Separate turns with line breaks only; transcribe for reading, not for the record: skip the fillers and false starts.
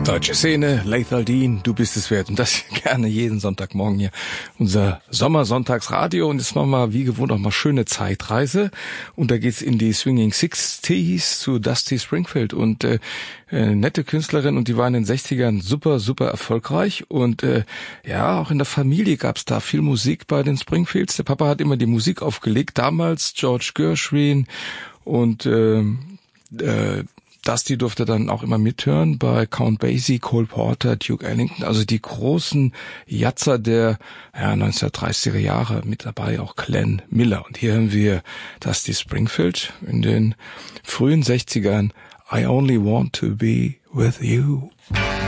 Deutsche Szene, Lethal Dean, du bist es wert. Und das gerne jeden Sonntagmorgen hier. Unser Sommersonntagsradio. Und jetzt machen wir wie gewohnt auch mal schöne Zeitreise. Und da geht's in die Swinging Sixties zu Dusty Springfield. Und nette Künstlerin. Und die war in den 60ern super erfolgreich. Und ja, auch in der Familie gab's da viel Musik bei den Springfields. Der Papa hat immer die Musik aufgelegt. Damals George Gershwin und Dusty durfte dann auch immer mithören bei Count Basie, Cole Porter, Duke Ellington, also die großen Jatzer der 1930er Jahre, mit dabei auch Glenn Miller. Und hier hören wir Dusty Springfield in den frühen 60ern, I Only Want to Be With You.